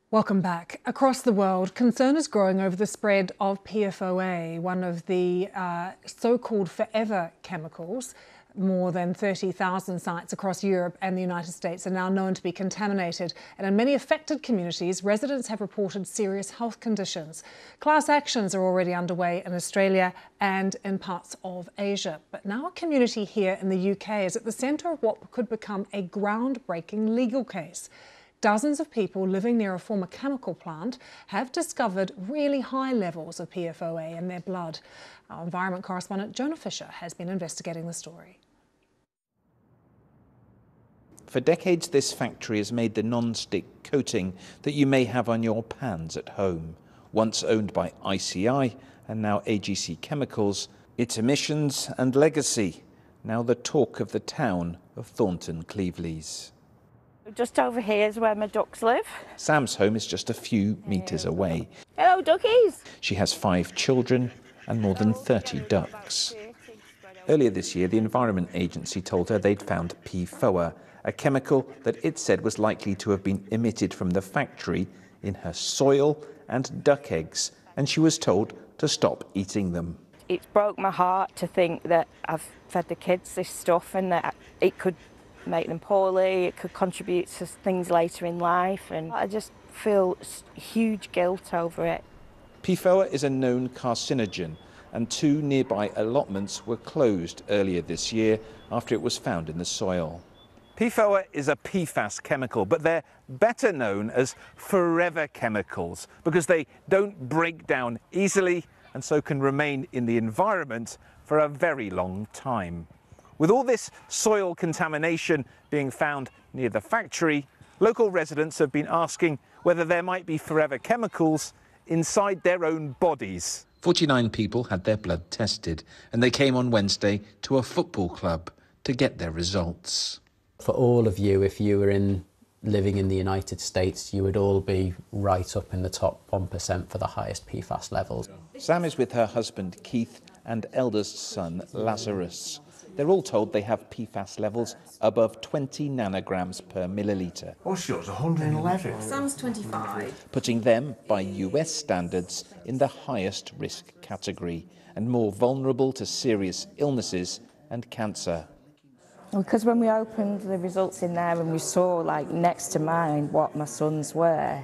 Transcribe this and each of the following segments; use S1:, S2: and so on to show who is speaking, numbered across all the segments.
S1: Welcome back. Across the world, concern is growing over the spread of PFOA, one of the so-called forever chemicals. More than 30,000 sites across Europe and the United States are now known to be contaminated, and in many affected communities, residents have reported serious health conditions. Class actions are already underway in Australia and in parts of Asia. But now a community here in the UK is at the centre of what could become a groundbreaking legal case. Dozens of people living near a former chemical plant have discovered really high levels of PFOA in their blood. Our environment correspondent Jonah Fisher has been investigating the story.
S2: For decades, this factory has made the non-stick coating that you may have on your pans at home. Once owned by ICI and now AGC Chemicals, its emissions and legacy, now the talk of the town of Thornton Cleveleys.
S3: Just over here is where my ducks live.
S2: Sam's home is just a few metres away.
S3: Hello, duckies.
S2: She has 5 children and more than 30 ducks. Earlier this year, the Environment Agency told her they'd found PFOA, a chemical that it said was likely to have been emitted from the factory in her soil and duck eggs, and she was told to stop eating them.
S3: It's broke my heart to think that I've fed the kids this stuff and that it could make them poorly, it could contribute to things later in life, and I just feel huge guilt over it.
S2: PFOA is a known carcinogen, and 2 nearby allotments were closed earlier this year after it was found in the soil. PFOA is a PFAS chemical, but they're better known as forever chemicals because they don't break down easily and so can remain in the environment for a very long time. With all this soil contamination being found near the factory, local residents have been asking whether there might be forever chemicals inside their own bodies. 49 people had their blood tested, and they came on Wednesday to a football club to get their results.
S4: For all of you, if you were living in the United States, you would all be right up in the top 1% for the highest PFAS levels.
S2: Sam is with her husband Keith and eldest son Lazarus. They're all told they have PFAS levels above 20 nanograms per millilitre.
S5: What's yours, 111?
S6: Sam's 25.
S2: Putting them, by US standards, in the highest risk category and more vulnerable to serious illnesses and cancer.
S3: Because when we opened the results in there and we saw, like, next to mine what my sons were,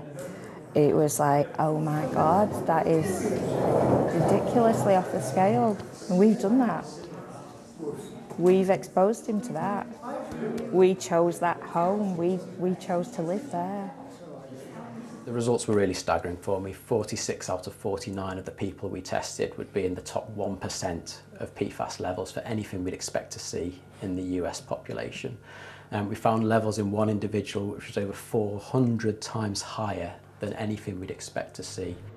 S3: it was like, oh my God, that is ridiculously off the scale. And we've done that. We've exposed him to that. We chose that home. We chose to live there.
S4: The results were really staggering for me. 46 out of 49 of the people we tested would be in the top 1% of PFAS levels for anything we'd expect to see in the US population. And we found levels in one individual which was over 400 times higher than anything we'd expect to see.